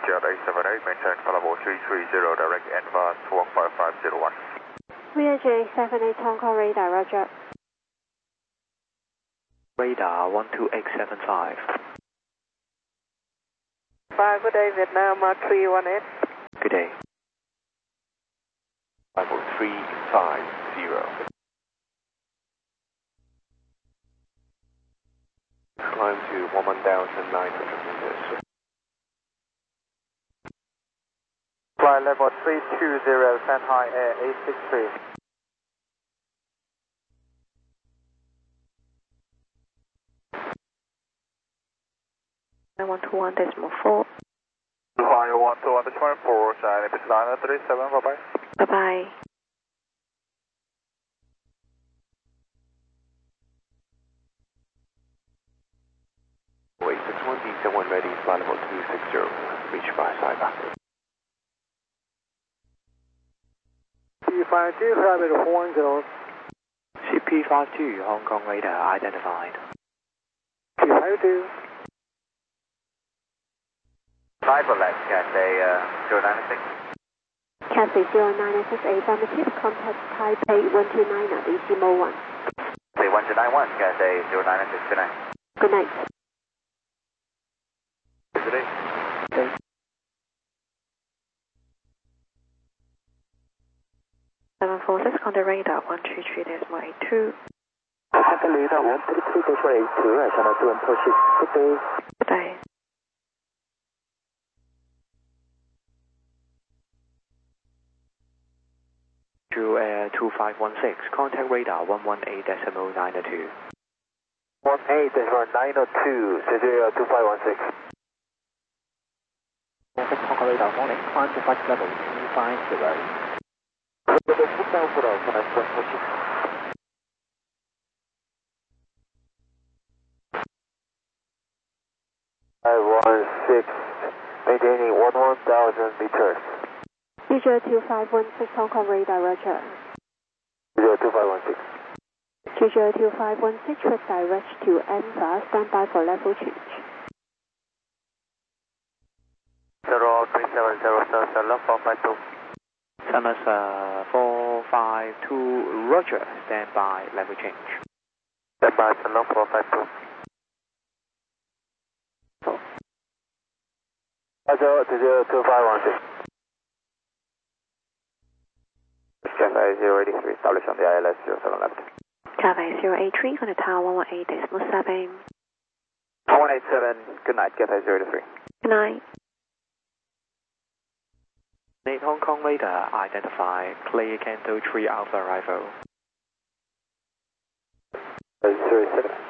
878, maintain follow 330, direct advance 15501. VJ 78 Hong Kong radar, roger. Radar 12875. 5, good day, Vietnam 318. Good day. 50350. Climb to 1,900 meters. Flight level 320, Shanghai Air 863. 121.4. Fly 121.4, sign is 937, bye bye. Bye bye. Wait, 61 D71 ready, flight level 260, reach by Saiba. P52, flight level 410. CP52, Hong Kong radar identified. P52. 5 left, Cathay 096. Cathay 096, affirmative, contact Taipei 129 at Decimal 1. Say 1291, Cathay 096, good night. Good night. Good day. Okay. Seven 46, contact radar 133.82. Contact radar 133.82, I cannot do and proceed. Good day. Good day. Air 2516, contact radar 118.902. 18.902, Cecilia 2516. Contact Hong Kong radar morning, climb to flight level 250. Put down for us, can I do and proceed? Maintaining 1,000 meters. Visual 2516 Hong Kong radar, roger. Visual 2516. Visual 2516 with direct to Enva, stand by for level change. 03707, 452, roger, stand by, level change. stand by, 452. Roger, 2516. Cathay 083, establish on the ILS 07 left. Cathay 083, on the tower 118.7. 187, good night, Cathay 083. Good night. Need Hong Kong radar identify, clear Canto 3 Alpha arrival. 07.